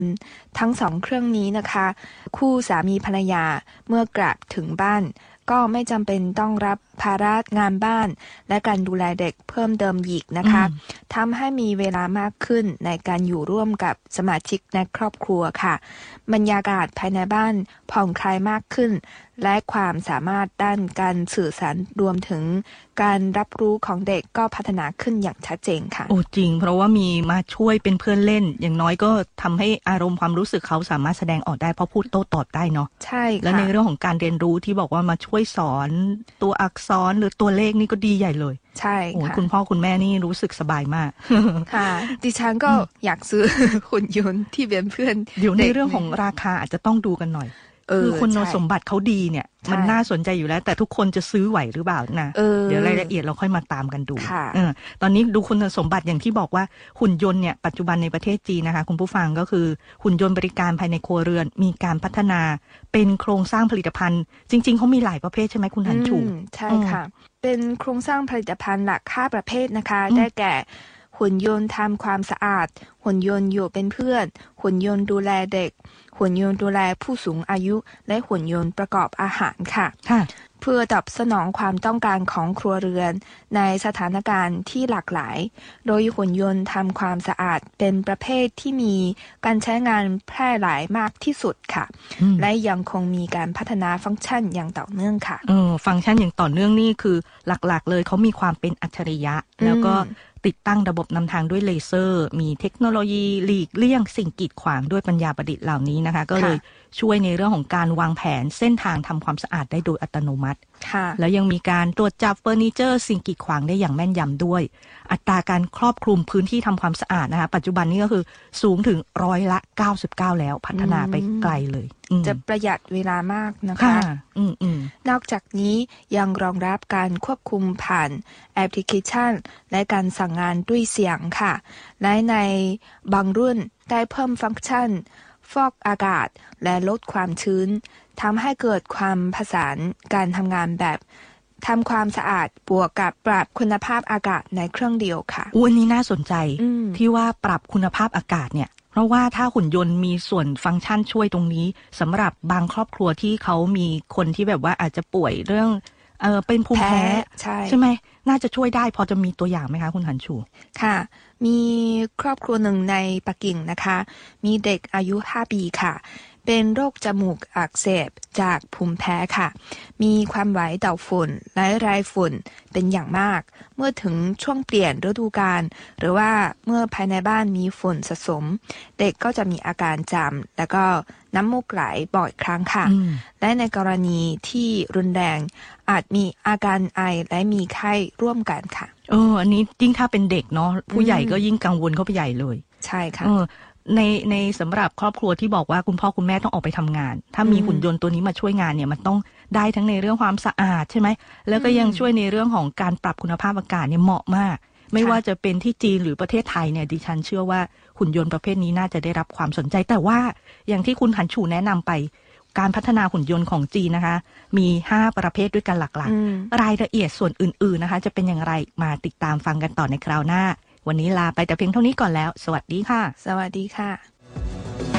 ทั้ง2เครื่องนี้นะคะคู่สามีภรรยาเมื่อกลับถึงบ้านก็ไม่จำเป็นต้องรับภาระงานบ้านและการดูแลเด็กเพิ่มเติมอีกนะคะทำให้มีเวลามากขึ้นในการอยู่ร่วมกับสมาชิกในครอบครัวค่ะบรรยากาศภายในบ้านผ่อนคลายมากขึ้นและความสามารถด้านการสื่อสารรวมถึงการรับรู้ของเด็กก็พัฒนาขึ้นอย่างชัดเจนค่ะโอ้จริงเพราะว่ามีมาช่วยเป็นเพื่อนเล่นอย่างน้อยก็ทำให้อารมณ์ความรู้สึกเขาสามารถแสดงออกได้เพราะพูดโต้ตอบได้เนาะใช่ค่ะและในเรื่องของการเรียนรู้ที่บอกว่ามาช่วยสอนตัวอักษรหรือตัวเลขนี่ก็ดีใหญ่เลยใช่ค่ะคุณพ่อคุณแม่นี่รู้สึกสบายมากค่ะดิฉันก็อยากซื้อหุ่นยนต์ที่เป็นเพื่อนเดี๋ยวในเรื่องของราคาอาจจะต้องดูกันหน่อยคือคุณสมบัติเขาดีเนี่ยมันน่าสนใจอยู่แล้วแต่ทุกคนจะซื้อไหวหรือเปล่านะเดี๋ยวรายละเอียดเราค่อยมาตามกันดูตอนนี้ดูคุณสมบัติอย่างที่บอกว่าหุ่นยนต์เนี่ยปัจจุบันในประเทศจีนนะคะคุณผู้ฟังก็คือหุ่นยนต์บริการภายในครัวเรือนมีการพัฒนาเป็นโครงสร้างผลิตภัณฑ์จริงๆเขามีหลายประเภทใช่ไหมคุณหันชูใช่ค่ะเป็นโครงสร้างผลิตภัณฑ์หลัก5ประเภทนะคะได้แก่หุ่นยนต์ทำความสะอาดหุ่นยนต์อยู่เป็นเพื่อนหุ่นยนต์ดูแลเด็กหุ่นยนต์ดูแลผู้สูงอายุและหุ่นยนต์ประกอบอาหารค่ะเพื่อตอบสนองความต้องการของครัวเรือนในสถานการณ์ที่หลากหลายโดยหุ่นยนต์ทำความสะอาดเป็นประเภทที่มีการใช้งานแพร่หลายมากที่สุดค่ะและยังคงมีการพัฒนาฟังก์ชันอย่างต่อเนื่องค่ะฟังก์ชันอย่างต่อเนื่องนี่คือหลักๆเลยเขามีความเป็นอัจฉริยะแล้วก็ติดตั้งระบบนำทางด้วยเลเซอร์มีเทคโนโลยีหลีกเลี่ยงสิ่งกีดขวางด้วยปัญญาประดิษฐ์เหล่านี้นะคะก็เลยช่วยในเรื่องของการวางแผนเส้นทางทำความสะอาดได้โดยอัตโนมัติแล้วยังมีการตรวจจับเฟอร์นิเจอร์สิ่งกีดขวางได้อย่างแม่นยำด้วยอัตราการครอบคลุมพื้นที่ทำความสะอาดนะคะปัจจุบันนี้ก็คือสูงถึง99%แล้วพัฒนาไปไกลเลยจะประหยัดเวลามากนะคะนอกจากนี้ยังรองรับการควบคุมผ่านแอปพลิเคชันและการสั่งงานด้วยเสียงค่ะและในบางรุ่นได้เพิ่มฟังก์ชันฟอกอากาศและลดความชื้นทำให้เกิดความผสานการทำงานแบบทำความสะอาดบวกกับปรับคุณภาพอากาศในเครื่องเดียวค่ะอันนี้น่าสนใจที่ว่าปรับคุณภาพอากาศเนี่ยเพราะว่าถ้าหุ่นยนต์มีส่วนฟังก์ชันช่วยตรงนี้สำหรับบางครอบครัวที่เขามีคนที่แบบว่าอาจจะป่วยเรื่องเป็นภูมิแพ้ใช่ไหมน่าจะช่วยได้พอจะมีตัวอย่างไหมคะคุณหันชูค่ะมีครอบครัวหนึ่งในปักกิ่งนะคะมีเด็กอายุ5 ปีค่ะเป็นโรคจมูกอักเสบจากภูมิแพ้ค่ะมีความไหวต่อฝุ่นและไรฝุ่นเป็นอย่างมากเมื่อถึงช่วงเปลี่ยนฤดูกาลหรือว่าเมื่อภายในบ้านมีฝุ่นสะสมเด็กก็จะมีอาการจามแล้วก็น้ำมูกไหลบ่อยครั้งค่ะและในกรณีที่รุนแรงอาจมีอาการไอและมีไข้ร่วมกันค่ะอันนี้ยิ่งถ้าเป็นเด็กเนาะผู้ใหญ่ก็ยิ่งกังวลเข้าไปใหญ่เลยใช่ค่ะในสำหรับครอบครัวที่บอกว่าคุณพ่อคุณแม่ต้องออกไปทำงานถ้ามีหุ่นยนต์ตัวนี้มาช่วยงานเนี่ยมันต้องได้ทั้งในเรื่องความสะอาดใช่ไหมแล้วก็ยังช่วยในเรื่องของการปรับคุณภาพอากาศเนี่ยเหมาะมากไม่ว่าจะเป็นที่จีนหรือประเทศไทยเนี่ยดิฉันเชื่อว่าหุ่นยนต์ประเภทนี้น่าจะได้รับความสนใจแต่ว่าอย่างที่คุณหันชูแนะนำไปการพัฒนาหุ่นยนต์ของจีนนะคะมี5ประเภทด้วยกันหลักๆรายละเอียดส่วนอื่นๆนะคะจะเป็นอย่างไรมาติดตามฟังกันต่อในคราวหน้าวันนี้ลาไปแต่เพียงเท่านี้ก่อนแล้วสวัสดีค่ะสวัสดีค่ะ